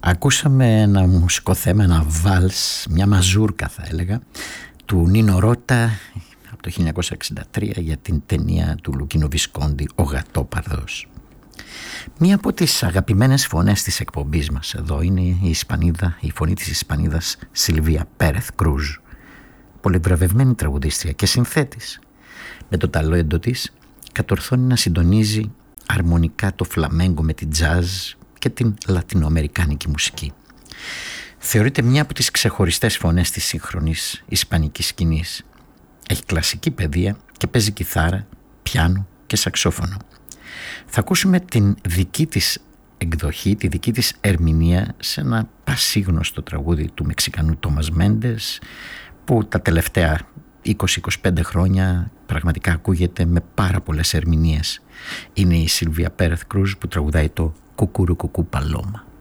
Ακούσαμε ένα μουσικό θέμα, ένα βάλς, μια μαζούρκα θα έλεγα, του Νίνο Ρώτα από το 1963 για την ταινία του Λουκίνο Βισκόντι «Ο Γατόπαρδος». Μία από τις αγαπημένες φωνές της εκπομπής μας εδώ είναι η φωνή της Ισπανίδας Σιλβία Πέρεθ Κρούζ, πολυβραβευμένη τραγουδίστρια και συνθέτης. Με το ταλέντο της κατορθώνει να συντονίζει αρμονικά το φλαμέγκο με την τζάζ και την λατινοαμερικάνικη μουσική. Θεωρείται μια από τις ξεχωριστές φωνές της σύγχρονης ισπανικής σκηνής. Έχει κλασική παιδεία και παίζει κιθάρα, πιάνο και σαξόφωνο. Θα ακούσουμε την δική της εκδοχή, τη δική της ερμηνεία σε ένα πασίγνωστο τραγούδι του Μεξικανού Τόμας Μέντες, που τα τελευταία 20-25 χρόνια πραγματικά ακούγεται με πάρα πολλές ερμηνείες. Είναι η Σίλβια Πέρεθ Κρούζ που τραγουδάει το «Κουκουρουκουκού Παλώμα».